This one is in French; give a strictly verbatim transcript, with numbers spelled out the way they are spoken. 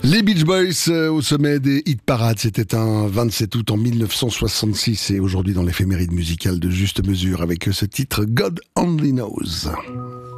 Les Beach Boys euh, au sommet des hit parades, c'était un vingt-sept août en mille neuf cent soixante-six et aujourd'hui dans l'éphéméride musicale de Juste Mesure avec ce titre God Only Knows.